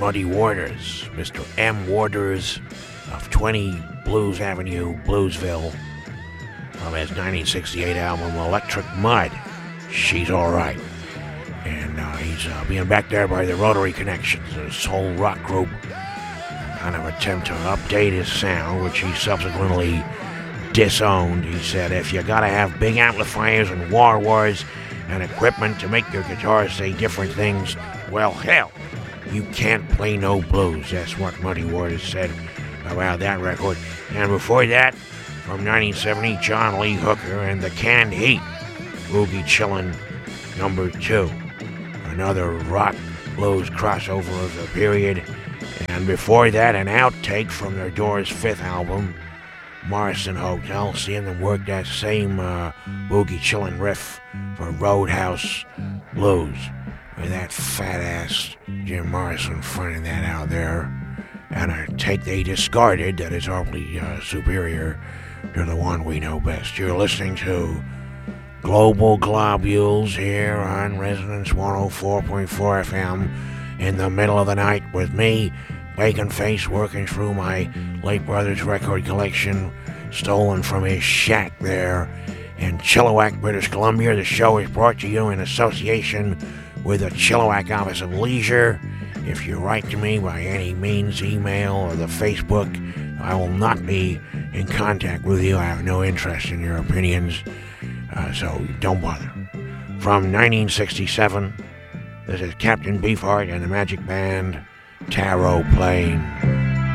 Muddy Waters, Mr. M. Waters of 20 Blues Avenue, Bluesville, from his 1968 album Electric Mud. She's Alright. And he's being backed there by the Rotary Connections, a soul rock group, kind of attempt to update his sound, which he subsequently disowned. He said, if you gotta have big amplifiers and wah-wahs and equipment to make your guitar say different things, well, hell, you can't play no blues. That's what Muddy Waters said about that record. And before that, from 1970, John Lee Hooker and the Canned Heat, Boogie Chillin' No. 2. Another rock blues crossover of the period. And before that, an outtake from their Doors' fifth album, Morrison Hotel, seeing them work that same Boogie Chillin' riff for Roadhouse Blues, with that fat-ass Jim Morrison fronting that out there. And a take they discarded that is hardly superior to the one we know best. You're listening to Global Globules here on Resonance 104.4 FM in the middle of the night with me, Bacon Face, working through my late brother's record collection stolen from his shack there in Chilliwack, British Columbia. The show is brought to you in association with the Chilliwack Office of Leisure. If you write to me by any means, email or the Facebook, I will not be in contact with you. I have no interest in your opinions, so don't bother. From 1967, this is Captain Beefheart and the Magic Band, Tarot Plane.